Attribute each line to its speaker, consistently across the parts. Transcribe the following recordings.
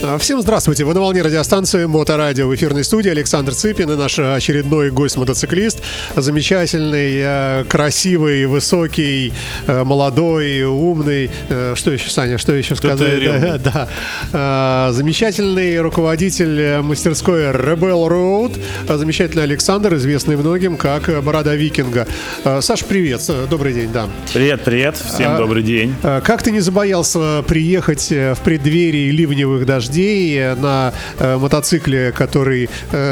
Speaker 1: Всем здравствуйте, вы на волне радиостанции Моторадио. В эфирной студии Александр Цыпин и наш очередной гость-мотоциклист. Замечательный, красивый, высокий, молодой, умный. Что еще, Саня, что еще сказать? Да. Замечательный руководитель мастерской Rebel Road. Замечательный Александр, известный многим как Борода Викинга. Саш, привет, добрый день, да.
Speaker 2: Привет, всем добрый день.
Speaker 1: Как ты не забоялся приехать в преддверии ливневых дождей на мотоцикле, который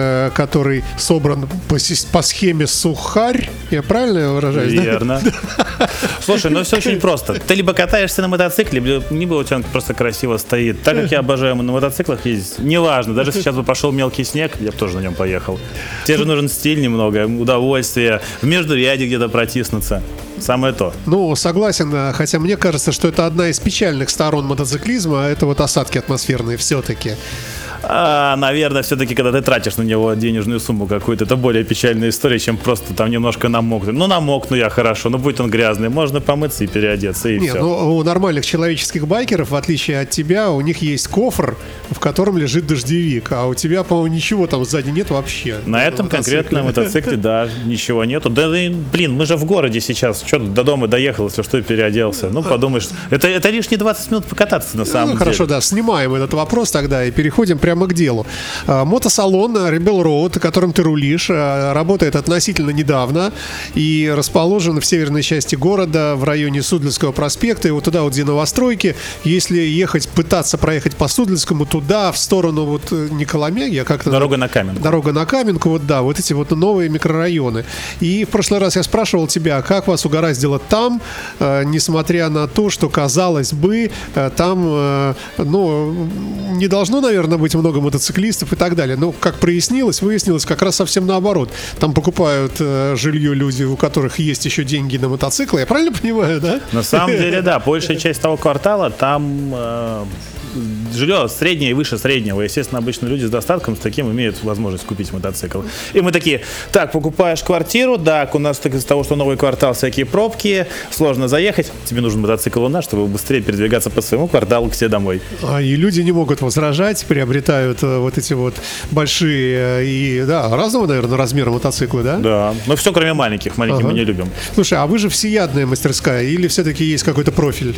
Speaker 1: собран по схеме сухарь? Я правильно выражаюсь?
Speaker 2: Верно. Да? Слушай, все очень просто. Ты либо катаешься на мотоцикле, либо у тебя просто красиво стоит. Так как я обожаю на мотоциклах ездить, неважно, даже сейчас бы пошел мелкий снег, я бы тоже на нем поехал. Тебе же нужен стиль немного, удовольствие, в междуряде где-то протиснуться. Самое то.
Speaker 1: Ну, согласен, хотя мне кажется, что это одна из печальных сторон мотоциклизма, это вот осадки атмосферные все-таки.
Speaker 2: Наверное, все-таки, когда ты тратишь на него денежную сумму какую-то, это более печальная история, чем просто там немножко намокнуть. Ну, намокну я хорошо, но будь он грязный, можно помыться и переодеться, и все.
Speaker 1: Ну, у нормальных человеческих байкеров, в отличие от тебя, у них есть кофр, в котором лежит дождевик, а у тебя, по-моему, ничего там сзади нет вообще.
Speaker 2: На этом конкретном мотоцикле, да, ничего нету. Да, блин, мы же в городе сейчас, что до дома доехал, все что, переоделся. Ну, подумаешь, это лишние 20 минут покататься на самом деле.
Speaker 1: Хорошо, да, снимаем этот вопрос тогда и переходим прямо к делу. Мотосалон Rebel Road, которым ты рулишь, работает относительно недавно и расположен в северной части города, в районе Суздальского проспекта, и вот туда, вот где новостройки. Если ехать, пытаться проехать по Суздальскому, туда, в сторону вот не Коломяги, а как-то...
Speaker 2: Дорога на Каменку.
Speaker 1: Дорога на Каменку, вот да, вот эти вот новые микрорайоны. И в прошлый раз я спрашивал тебя, как вас угораздило там, несмотря на то, что, казалось бы, там, не должно, наверное, быть много мотоциклистов и так далее. Но, как выяснилось как раз совсем наоборот. Там покупают жилье люди, у которых есть еще деньги на мотоциклы. Я правильно понимаю, да?
Speaker 2: На самом деле, да. Большая часть того квартала, там жилье среднее и выше среднего. Естественно, обычно люди с достатком с таким имеют возможность купить мотоцикл. И мы такие, так, покупаешь квартиру, да, у нас из-за того, что новый квартал, всякие пробки, сложно заехать, тебе нужен мотоцикл у нас, чтобы быстрее передвигаться по своему кварталу к себе домой.
Speaker 1: И люди не могут возражать, приобретают вот эти вот большие и, да, разного, наверное, размера мотоциклы, да?
Speaker 2: Да, но все, кроме маленьких мы не любим.
Speaker 1: Слушай, а вы же всеядная мастерская или все-таки есть какой-то профиль?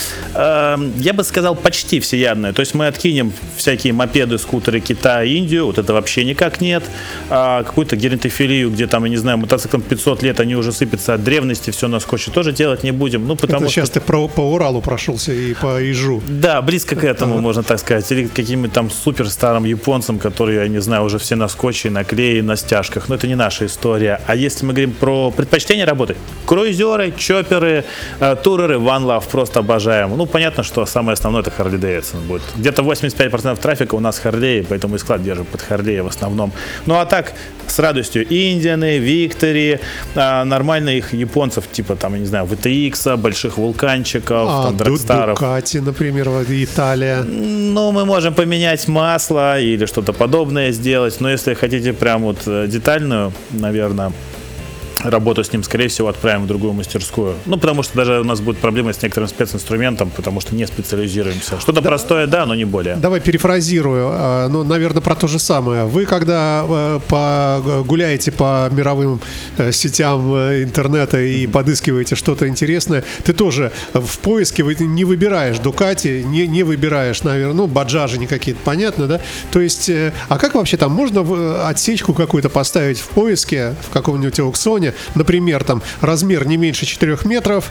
Speaker 2: Я бы сказал, почти всеядная. То есть мы откинем всякие мопеды, скутеры Китая, Индию, вот это вообще никак нет. Какую-то геронтофилию, где там, я не знаю, мотоциклам 500 лет, они уже сыпятся от древности, все на скотче тоже делать не будем. Ну, потому
Speaker 1: это сейчас ты по Уралу прошелся и по Ижу.
Speaker 2: Да, близко к этому, можно так сказать. Или каким-нибудь там супер старым японцам, которые, я не знаю, уже все на скотче, на клее, на стяжках. Но это не наша история. А если мы говорим про предпочтение работы, круизеры, чопперы, туреры, One Love просто обожаем. Ну, понятно, что самое основное это Harley Davidson будет. Где-то 85% трафика у нас Harley, поэтому и склад держим под Harley в основном. Ну, а так, с радостью Индианы, Виктори, нормальных японцев, типа, там, я не знаю, VTX, больших вулканчиков, там, Драгстаров.
Speaker 1: Дукати, например, Италия.
Speaker 2: Ну, мы можем поменять масло или что-то подобное сделать, но если хотите прям вот детальную, наверное, работу с ним, скорее всего, отправим в другую мастерскую. Ну, потому что даже у нас будут проблемы с некоторым специнструментом, потому что не специализируемся. Что-то простое, да, но не более.
Speaker 1: Давай перефразирую. Ну, наверное, про то же самое. Вы, когда гуляете по мировым сетям интернета и подыскиваете что-то интересное, ты тоже в поиске не выбираешь Дукати, не выбираешь, наверное, Баджажи не какие-то, понятно, да? То есть, а как вообще там можно отсечку какую-то поставить в поиске в каком-нибудь аукционе? Например, там размер не меньше 4 метров,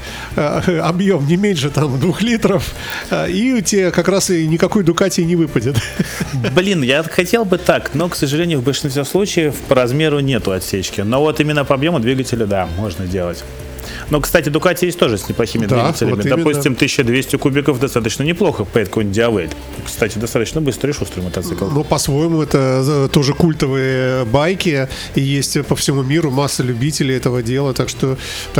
Speaker 1: объем не меньше там 2 литров, и у тебя как раз и никакой Дукати не выпадет.
Speaker 2: Блин, я хотел бы так, но, к сожалению, в большинстве случаев по размеру нету отсечки. Но вот именно по объему двигателя, да, можно делать. Но, кстати, Ducati есть тоже с неплохими двигателями. Вот допустим, 1200 кубиков достаточно неплохо поедет какой-нибудь Диавель. Кстати, достаточно быстрый и шустрый мотоцикл.
Speaker 1: Ну, по-своему, это тоже культовые байки. И есть по всему миру масса любителей этого дела. Так что,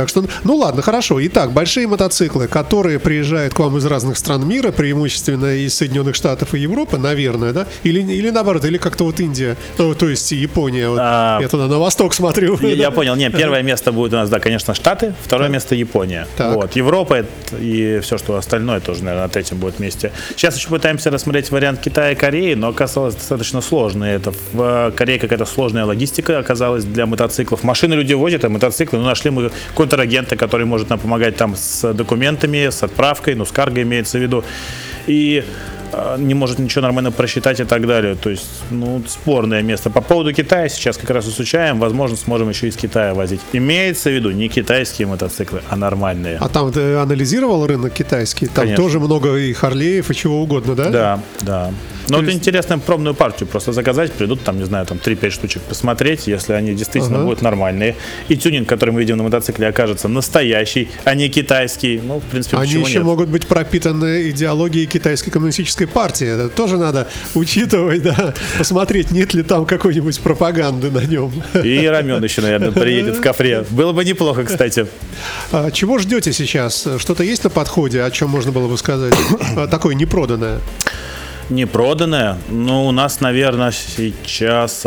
Speaker 1: ну ладно, хорошо. Итак, большие мотоциклы, которые приезжают к вам из разных стран мира, преимущественно из Соединенных Штатов и Европы, наверное, да? Или наоборот, или как-то вот Индия, то есть Япония. Вот. Я туда на восток смотрю.
Speaker 2: Я понял. Нет, первое место будет у нас, да, конечно, Штаты. второе место Япония. Вот. Европа и все, что остальное, тоже, наверное, на третьем будет месте. Сейчас еще пытаемся рассмотреть вариант Китая и Кореи, но оказалось достаточно сложно. Это в Корее какая-то сложная логистика оказалась для мотоциклов. Машины люди возят, а мотоциклы, нашли мы контрагента, который может нам помогать там с документами, с отправкой, с карго имеется в виду. И не может ничего нормально просчитать и так далее. То есть, спорное место. По поводу Китая сейчас как раз изучаем. Возможно, сможем еще из Китая возить. Имеется в виду не китайские мотоциклы, а нормальные.
Speaker 1: А там ты анализировал рынок китайский? Там Конечно. Тоже много и Харлеев, и чего угодно, да?
Speaker 2: Да. Но это интересно пробную партию просто заказать, придут там, не знаю, там 3-5 штучек посмотреть, если они действительно будут нормальные. И тюнинг, который мы видим на мотоцикле, окажется настоящий, а не китайский. В принципе,
Speaker 1: они
Speaker 2: почему
Speaker 1: еще
Speaker 2: нет?
Speaker 1: Могут быть пропитаны идеологией китайской коммунистической партии. Это тоже надо учитывать, да, посмотреть, нет ли там какой-нибудь пропаганды на нем.
Speaker 2: И Рамен еще, наверное, приедет в Кафре. Было бы неплохо, кстати.
Speaker 1: Чего ждете сейчас? Что-то есть на подходе, о чем можно было бы сказать? Такое непроданное.
Speaker 2: Не проданная. У нас, наверное, сейчас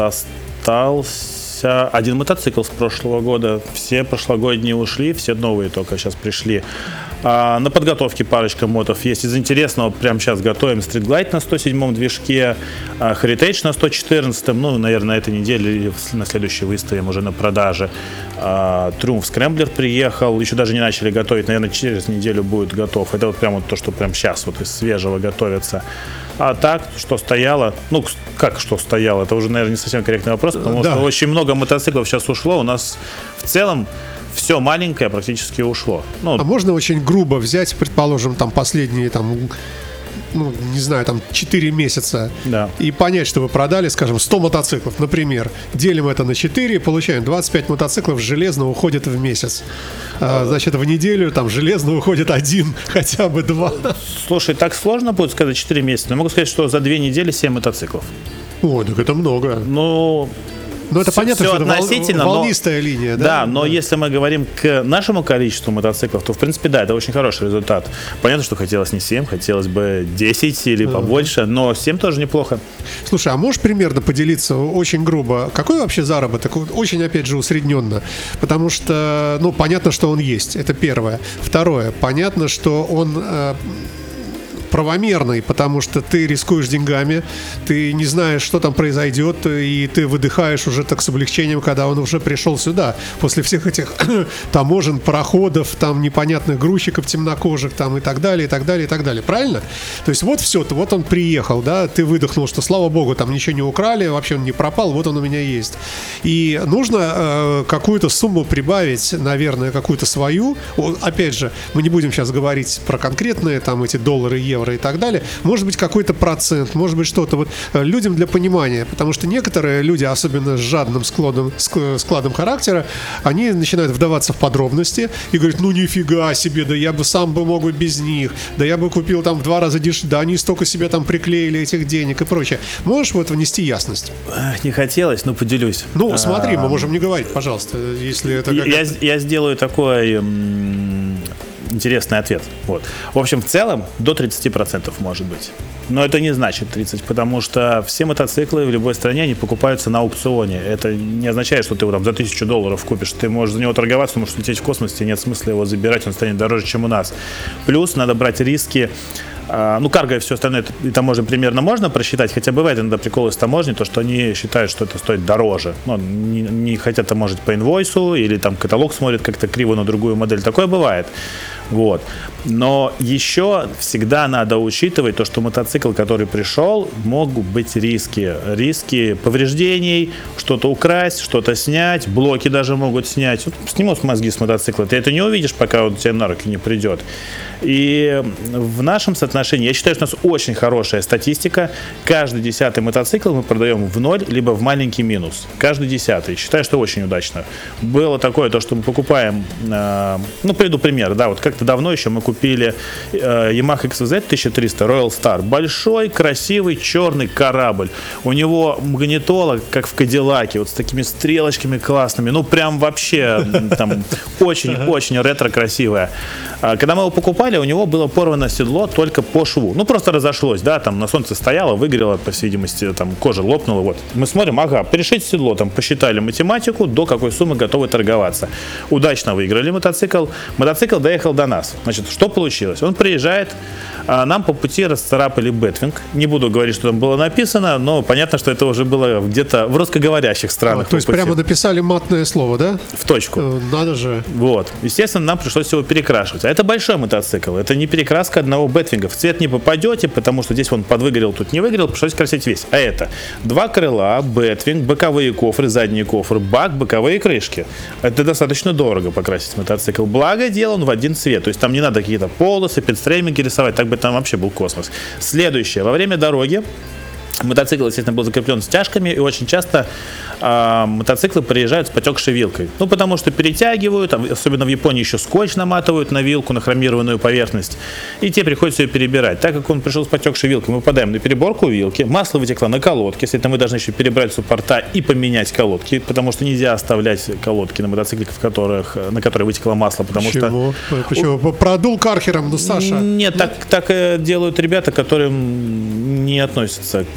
Speaker 2: остался один мотоцикл с прошлого года. Все прошлогодние ушли, все новые только сейчас пришли. На подготовке парочка мотов есть. Из интересного прямо сейчас готовим Street Glide на 107-м движке, Heritage на 114-м, наверное, на этой неделе или на следующей выставим уже на продаже. Triumph Scrambler приехал, еще даже не начали готовить, наверное, через неделю будет готов. Это вот прямо то, что прямо сейчас вот из свежего готовится. А так, что стояло, как что стояло, это уже, наверное, не совсем корректный вопрос, потому что очень много мотоциклов сейчас ушло. У нас в целом все маленькое практически ушло.
Speaker 1: А можно очень грубо взять, предположим, там последние, не знаю, 4 месяца, и понять, что вы продали, скажем, 100 мотоциклов, например. Делим это на 4, получаем 25 мотоциклов железно уходит в месяц. Значит, в неделю железно уходит 1, хотя бы 2.
Speaker 2: Слушай, так сложно будет сказать 4 месяца, но могу сказать, что за 2 недели 7 мотоциклов.
Speaker 1: О, так это много. Это понятно, что это волнистая линия, да?
Speaker 2: Да, но если мы говорим к нашему количеству мотоциклов, то, в принципе, это очень хороший результат. Понятно, что хотелось не 7, хотелось бы 10 или побольше, но 7 тоже неплохо.
Speaker 1: Слушай, а можешь примерно поделиться очень грубо, какой вообще заработок? Очень, опять же, усредненно. Потому что, понятно, что он есть, это первое. Второе, понятно, что он правомерный, потому что ты рискуешь деньгами, ты не знаешь, что там произойдет, и ты выдыхаешь уже так с облегчением, когда он уже пришел сюда, после всех этих таможен, пароходов, непонятных грузчиков темнокожих, и так далее, и так далее, и так далее. Правильно? То есть вот все, вот он приехал, да, ты выдохнул, что слава богу, там ничего не украли, вообще он не пропал, вот он у меня есть. И нужно какую-то сумму прибавить, наверное, какую-то свою. Опять же, мы не будем сейчас говорить про конкретные эти доллары, евро и так далее. Может быть, какой-то процент, может быть, что-то. Вот людям для понимания, потому что некоторые люди, особенно с жадным складом характера, они начинают вдаваться в подробности и говорят, нифига себе, да я бы сам мог бы без них, да я бы купил в 2 раза дешевле, да они столько себе приклеили этих денег и прочее. Можешь внести ясность?
Speaker 2: Не хотелось, но поделюсь.
Speaker 1: Смотри, мы можем не говорить, пожалуйста, если это...
Speaker 2: Я сделаю такой интересный ответ. В общем, в целом до 30% может быть. Но это не значит 30%, потому что все мотоциклы в любой стране, они покупаются на аукционе. Это не означает, что ты его за $1000 купишь. Ты можешь за него торговаться, можешь лететь в космос, тебе нет смысла его забирать, он станет дороже, чем у нас. Плюс надо брать риски. Карго и все остальное, и таможню примерно можно просчитать, хотя бывает иногда приколы с таможней, то, что они считают, что это стоит дороже. Не хотят таможить по инвойсу, или каталог смотрит как-то криво на другую модель. Такое бывает. Но еще всегда надо учитывать то, что мотоцикл, который пришел, могут быть риски. Риски повреждений, что-то украсть, что-то снять, блоки даже могут снять. Снимут мозги с мотоцикла. Ты это не увидишь, пока он тебе на руки не придет. И в нашем соотношении, я считаю, что у нас очень хорошая статистика. Каждый 10-й мотоцикл мы продаем в ноль, либо в маленький минус. Каждый 10-й. Считаю, что очень удачно. Было такое, то, что мы покупаем, приведу пример, как как-то давно еще мы купили Yamaha XZ 1300 Royal Star. Большой, красивый, черный корабль. У него магнитола, как в Кадиллаке, вот с такими стрелочками классными. Ну, прям вообще там очень-очень ретро красивая. Когда мы его покупали, у него было порвано седло только по шву. Ну, просто разошлось, да, там на солнце стояло, выгорело, по всей видимости, там кожа лопнула. Вот. Мы смотрим, ага, пришить седло, там посчитали математику, до какой суммы готовы торговаться. Удачно выиграли мотоцикл. Мотоцикл доехал до нас. Значит, что получилось? Он приезжает, нам по пути расцарапали бэтвинг. Не буду говорить, что там было написано, но понятно, что это уже было где-то в русскоговорящих странах.
Speaker 1: То есть прямо написали матное слово, да?
Speaker 2: В точку.
Speaker 1: Надо же.
Speaker 2: Вот. Естественно, нам пришлось его перекрашивать. А это большой мотоцикл. Это не перекраска одного бэтвинга. В цвет не попадете, потому что здесь он подвыгорел, тут не выгорел. Пришлось красить весь. А это 2 крыла, бэтвинг, боковые кофры, задние кофры, бак, боковые крышки. Это достаточно дорого покрасить мотоцикл. Благо дело, он в один цвет. То есть там не надо какие-то полосы, педстрейминги рисовать. Так бы там вообще был космос. Следующее. Во время дороги мотоцикл, естественно, был закреплен стяжками, и очень часто мотоциклы приезжают с потекшей вилкой. Ну, потому что перетягивают, особенно в Японии еще скотч наматывают на вилку, на хромированную поверхность, и те приходится ее перебирать. Так как он пришел с потекшей вилкой, мы попадаем на переборку вилки, масло вытекло на колодке, если мы должны еще перебрать суппорта и поменять колодки, потому что нельзя оставлять колодки на мотоцикле, на которые вытекло масло, потому что...
Speaker 1: Почему? Продул кархером, ну, Саша.
Speaker 2: Нет, так делают ребята, которым не относятся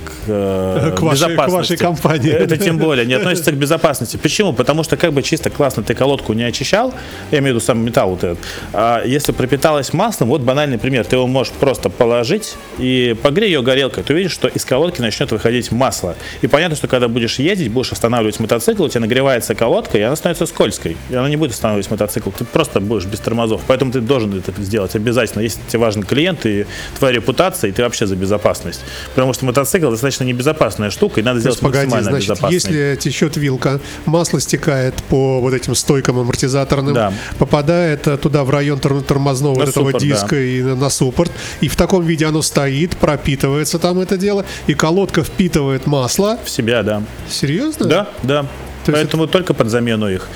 Speaker 2: к безопасности.
Speaker 1: Вашей компании.
Speaker 2: Это тем более не относится к безопасности. Почему? Потому что как бы чисто классно ты колодку не очищал, я имею в виду сам металл вот этот, а если пропиталась маслом, вот банальный пример, ты его можешь просто положить и погрей ее горелкой, ты увидишь, что из колодки начнет выходить масло. И понятно, что когда будешь ездить, будешь останавливать мотоцикл, у тебя нагревается колодка, и она становится скользкой. И она не будет останавливать мотоцикл, ты просто будешь без тормозов. Поэтому ты должен это сделать обязательно, если тебе важен клиент и твоя репутация, и ты вообще за безопасность. Потому что мотоцикл достаточно небезопасная штука, и надо сделать максимально безопасной.
Speaker 1: Если течет вилка, масло стекает по вот этим стойкам амортизаторным,
Speaker 2: да,
Speaker 1: попадает туда в район тормозного вот этого
Speaker 2: суппорт,
Speaker 1: диска, да, и на суппорт, и в таком виде оно стоит, пропитывается там это дело, и колодка впитывает масло.
Speaker 2: В себя, да.
Speaker 1: Серьезно?
Speaker 2: Да, да. Поэтому только под замену их.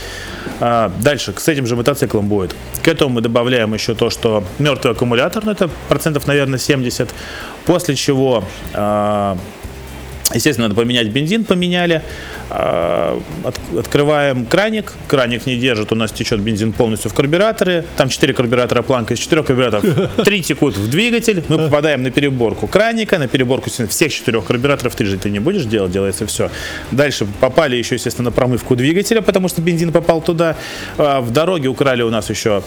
Speaker 2: Дальше, с этим же мотоциклом будет. К этому мы добавляем еще то, что мертвый аккумулятор, ну это процентов, наверное, 70. После чего, естественно, надо поменять бензин, поменяли. Открываем краник. Краник не держит, у нас течет бензин полностью в карбюраторы. Там 4 карбюратора планка, из 4 карбюраторов 3 текут в двигатель. Мы попадаем на переборку краника, на переборку всех 4 карбюраторов. Ты же не будешь делать, делается все. Дальше попали еще, естественно, на промывку двигателя, потому что бензин попал туда. В дороге украли у нас еще...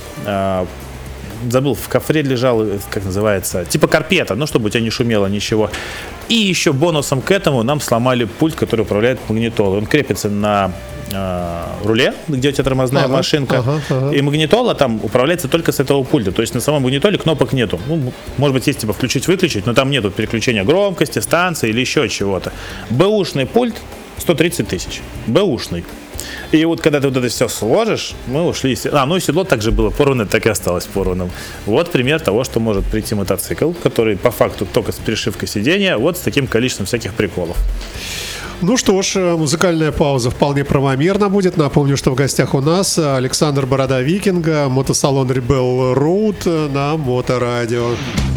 Speaker 2: Забыл, в кофре лежал, как называется, типа карпета, ну, чтобы у тебя не шумело ничего. И еще бонусом к этому нам сломали пульт, который управляет магнитолой. Он крепится на руле, где у тебя тормозная машинка. И магнитола там управляется только с этого пульта. То есть на самом магнитоле кнопок нету. Ну, может быть, есть типа включить-выключить, но там нету переключения громкости, станции или еще чего-то. Бэушный пульт 130 тысяч. Бэушный. И вот когда ты вот это все сложишь, мы ушли. Ну и седло также было порвано, так и осталось порванным. Вот пример того, что может прийти мотоцикл, который по факту только с перешивкой сиденья, вот с таким количеством всяких приколов.
Speaker 1: Ну что ж, музыкальная пауза вполне правомерна будет. Напомню, что в гостях у нас Александр Борода Викинга, мотосалон Rebel Road на Моторадио.